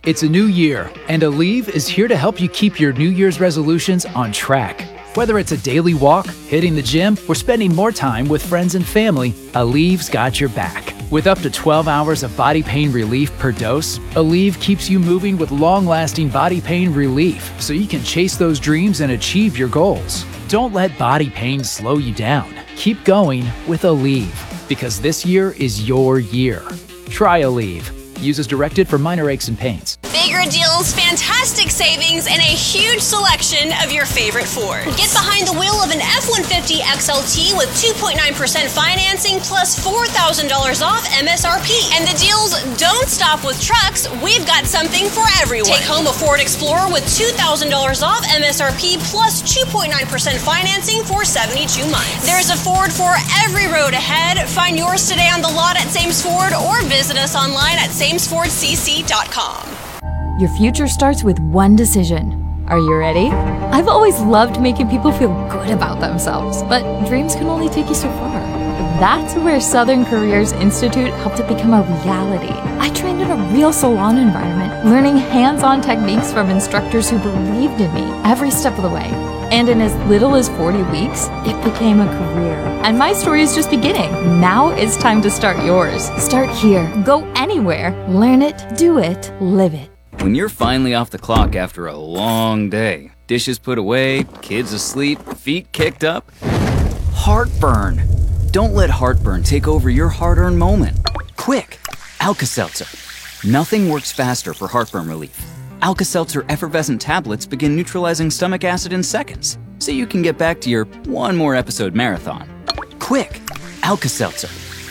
It's a new year, and Aleve is here to help you keep your New Year's resolutions on track. Whether it's a daily walk, hitting the gym, or spending more time with friends and family, Aleve's got your back. With up to 12 hours of body pain relief per dose, Aleve keeps you moving with long-lasting body pain relief so you can chase those dreams and achieve your goals. Don't let body pain slow you down. Keep going with Aleve, because this year is your year. Try Aleve. Use as directed for minor aches and pains. Bigger deals, fantastic savings, and a huge selection of your favorite Fords. Get behind the wheel of an F-150 XLT with 2.9% financing plus $4,000 off MSRP. And the deals don't stop with trucks. We've got something for everyone. Take home a Ford Explorer with $2,000 off MSRP plus 2.9% financing for 72 months. There's a Ford for every road ahead. Find yours today on the lot at Sames Ford or visit us online at samesfordcc.com. Your future starts with one decision. Are you ready? I've always loved making people feel good about themselves, but dreams can only take you so far. That's where Southern Careers Institute helped it become a reality. I trained in a real salon environment, learning hands-on techniques from instructors who believed in me every step of the way. And in as little as 40 weeks, it became a career. And my story is just beginning. Now it's time to start yours. Start here. Go anywhere. Learn it, do it, live it. When you're finally off the clock after a long day, dishes put away, kids asleep, feet kicked up, heartburn. Don't let heartburn take over your hard-earned moment. Quick, Alka-Seltzer. Nothing works faster for heartburn relief. Alka-Seltzer effervescent tablets begin neutralizing stomach acid in seconds, so you can get back to your one more episode marathon. Quick, Alka-Seltzer.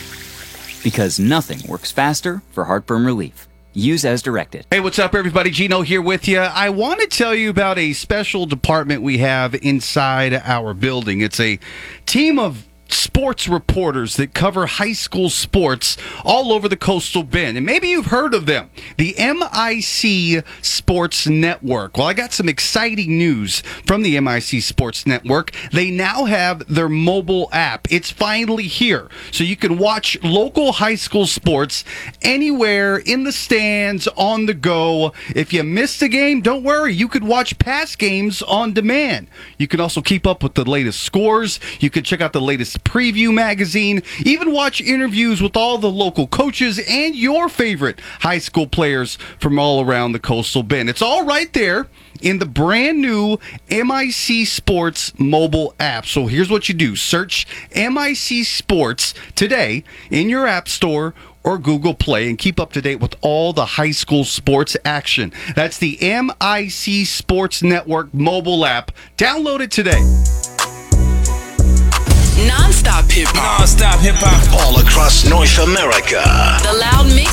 Because nothing works faster for heartburn relief. Use as directed. Hey, what's up, everybody? Gino here with you. I want to tell you about a special department we have inside our building. It's a team of sports reporters that cover high school sports all over the Coastal Bend. And maybe you've heard of them, the MIC Sports Network. Well, I got some exciting news from the MIC Sports Network. They now have their mobile app. It's finally here. So you can watch local high school sports anywhere, in the stands, on the go. If you missed a game, don't worry. You could watch past games on demand. You can also keep up with the latest scores. You can check out the latest preview magazine, even watch interviews with all the local coaches and your favorite high school players from all around the Coastal Bend. It's all right there in the brand new MIC Sports mobile app. So here's what you do. Search MIC Sports today in your app store or Google Play and keep up to date with all the high school sports action. That's the MIC Sports Network mobile app. Download it today. Non-stop hip-hop. Non-stop hip-hop. All across North America. The Loud Mix